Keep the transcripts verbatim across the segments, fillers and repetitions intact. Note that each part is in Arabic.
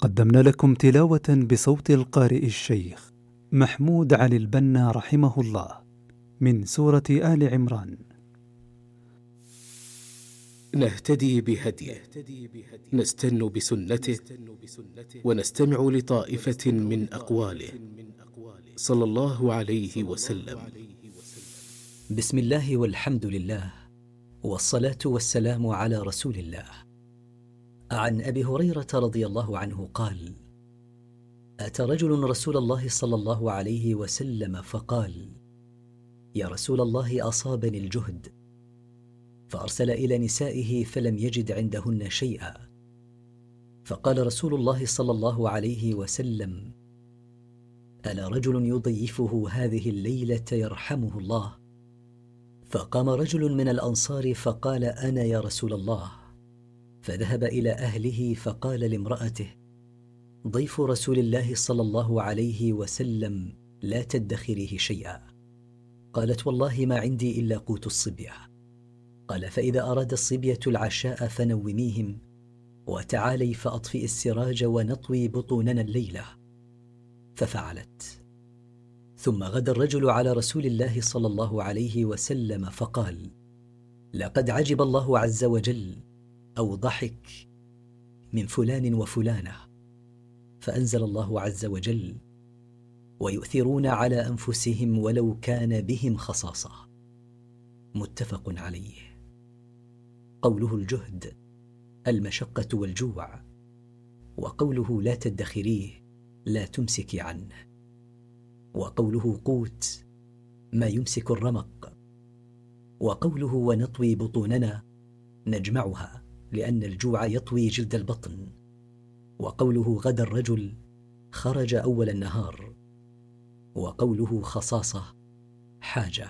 قدمنا لكم تلاوة بصوت القارئ الشيخ محمود علي البنا رحمه الله من سورة آل عمران. نهتدي بهديه، نستن بسنته، ونستمع لطائفة من أقواله صلى الله عليه وسلم. بسم الله والحمد لله، والصلاة والسلام على رسول الله. عن أبي هريرة رضي الله عنه قال: أتى رجل رسول الله صلى الله عليه وسلم فقال: يا رسول الله، أصابني الجهد. فأرسل إلى نسائه فلم يجد عندهن شيئا، فقال رسول الله صلى الله عليه وسلم: ألا رجل يضيفه هذه الليلة يرحمه الله؟ فقام رجل من الأنصار فقال: أنا يا رسول الله. فذهب إلى أهله فقال لامرأته: ضيف رسول الله صلى الله عليه وسلم لا تدخريه شيئا. قالت: والله ما عندي إلا قوت الصبية. قال: فإذا أراد الصبية العشاء فنوميهم، وتعالي فأطفئ السراج ونطوي بطوننا الليلة. ففعلت. ثم غدا الرجل على رسول الله صلى الله عليه وسلم فقال: لقد عجب الله عز وجل أو ضحك من فلان وفلانة. فأنزل الله عز وجل: ويؤثرون على أنفسهم ولو كان بهم خصاصة. متفق عليه. قوله الجهد المشقة والجوع، وقوله لا تدخريه لا تمسكي عنه، وقوله قوت ما يمسك الرمق، وقوله ونطوي بطوننا نجمعها لأن الجوع يطوي جلد البطن، وقوله غدا الرجل خرج أول النهار، وقوله خصاصة حاجة.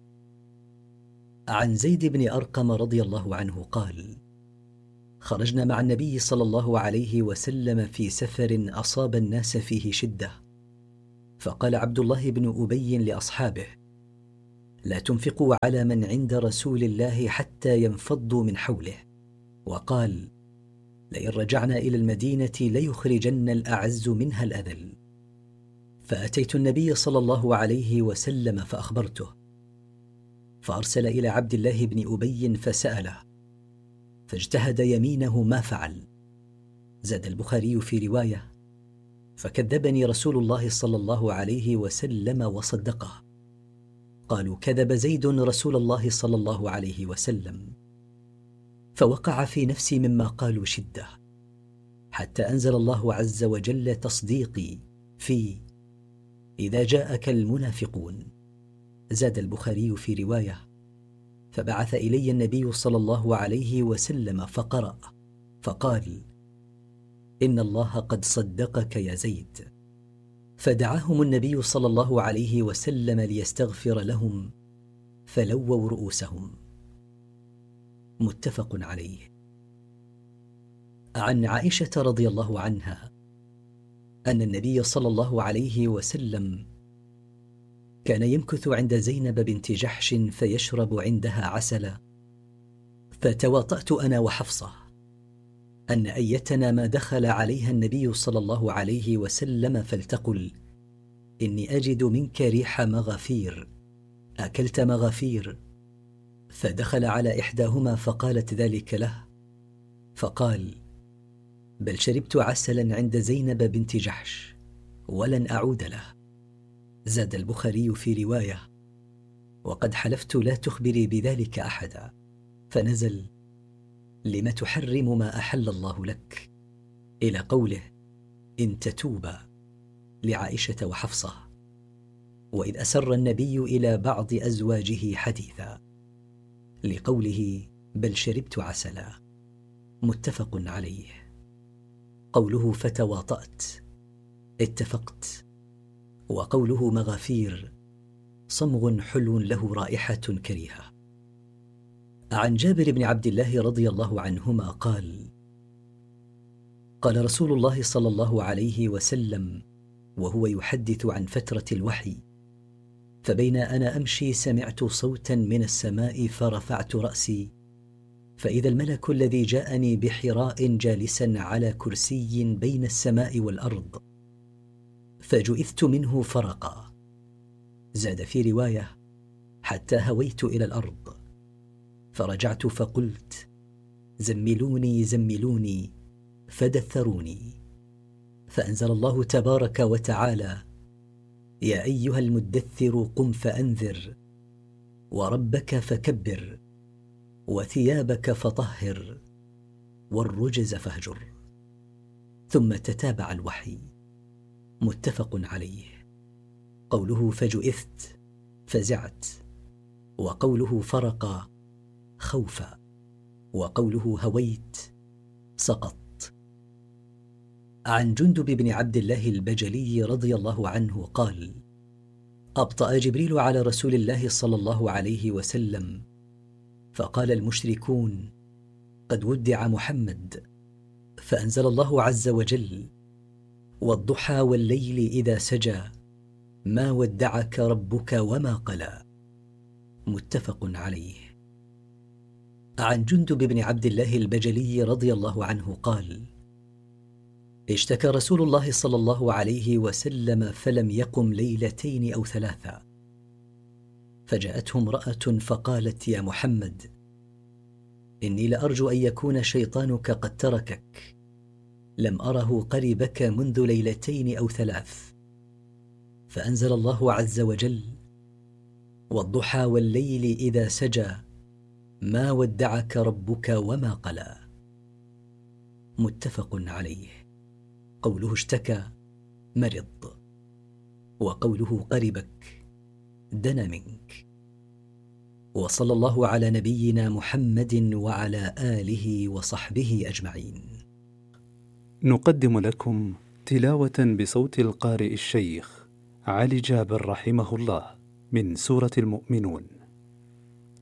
عن زيد بن أرقم رضي الله عنه قال: خرجنا مع النبي صلى الله عليه وسلم في سفر أصاب الناس فيه شدة، فقال عبد الله بن أبي لأصحابه: لا تنفقوا على من عند رسول الله حتى ينفضوا من حوله. وقال: لئن رجعنا إلى المدينة ليخرجن الأعز منها الأذل. فأتيت النبي صلى الله عليه وسلم فأخبرته، فأرسل إلى عبد الله بن أبي فسأله، فاجتهد يمينه ما فعل. زاد البخاري في رواية: فكذبني رسول الله صلى الله عليه وسلم وصدقه. قالوا: كذب زيد رسول الله صلى الله عليه وسلم. فوقع في نفسي مما قالوا شدة، حتى أنزل الله عز وجل تصديقي في إذا جاءك المنافقون. زاد البخاري في رواية: فبعث إلي النبي صلى الله عليه وسلم فقرأ فقال: إن الله قد صدقك يا زيد. فدعاهم النبي صلى الله عليه وسلم ليستغفر لهم، فلووا رؤوسهم. متفق عليه. عن عائشة رضي الله عنها أن النبي صلى الله عليه وسلم كان يمكث عند زينب بنت جحش فيشرب عندها عسلا، فتواطأت أنا وحفصة أن أيتنا ما دخل عليها النبي صلى الله عليه وسلم فلتقل: إني أجد منك ريح مغافير، أكلت مغافير؟ فدخل على إحداهما فقالت ذلك له، فقال: بل شربت عسلا عند زينب بنت جحش ولن أعود له. زاد البخاري في رواية: وقد حلفت لا تخبري بذلك أحدا. فنزل: لم تحرم ما أحل الله لك، إلى قوله: إن تتوبا، لعائشة وحفصة. وإذ أسر النبي إلى بعض أزواجه حديثا، لقوله: بل شربت عسلا. متفق عليه. قوله فتواطأت اتفقت، وقوله مغافير صمغ حلو له رائحة كريهة. عن جابر بن عبد الله رضي الله عنهما قال: قال رسول الله صلى الله عليه وسلم وهو يحدث عن فترة الوحي: فبين أنا أمشي سمعت صوتا من السماء فرفعت رأسي فإذا الملك الذي جاءني بحراء جالسا على كرسي بين السماء والأرض، فجئثت منه فرقا. زاد في رواية: حتى هويت إلى الأرض، فرجعت فقلت: زملوني زملوني، فدثروني. فأنزل الله تبارك وتعالى: يا أيها المدثر قم فأنذر، وربك فكبر، وثيابك فطهر، والرجز فاهجر. ثم تتابع الوحي. متفق عليه. قوله فجئثت فزعت، وقوله فرق خوفا، وقوله هويت سقط. عن جندب بن عبد الله البجلي رضي الله عنه قال: أبطأ جبريل على رسول الله صلى الله عليه وسلم، فقال المشركون: قد ودع محمد. فأنزل الله عز وجل: والضحى والليل إذا سجى، ما ودعك ربك وما قلى. متفق عليه. عن جندب بن عبد الله البجلي رضي الله عنه قال: اشتكى رسول الله صلى الله عليه وسلم فلم يقم ليلتين أو ثلاثة، فجاءته امرأة فقالت: يا محمد، إني لأرجو أن يكون شيطانك قد تركك، لم أره قربك منذ ليلتين أو ثلاث. فأنزل الله عز وجل: والضحى والليل إذا سجى، ما ودعك ربك وما قلى. متفق عليه. قوله اشتكى مرض، وقوله قربك دنا منك. وصلى الله على نبينا محمد وعلى آله وصحبه أجمعين. نقدم لكم تلاوة بصوت القارئ الشيخ علي جابر رحمه الله من سورة المؤمنون.